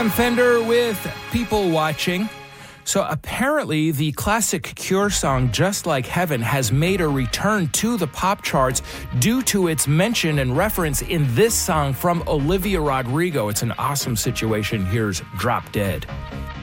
I'm Fender with People Watching. So apparently the classic Cure song Just Like Heaven has made a return to the pop charts due to its mention and reference in this song from Olivia Rodrigo. It's an awesome situation. Here's Drop Dead.